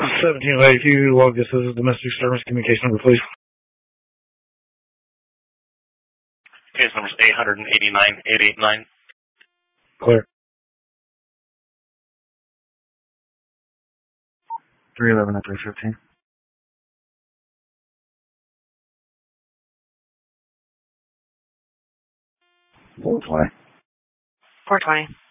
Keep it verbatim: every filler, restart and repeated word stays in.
seventeen eighty-two, log this as a domestic disturbance. Communication number, please. Case number is eight eighty-nine eight eighty-nine. Clear. three eleven at three fifteen. four twenty. four twenty.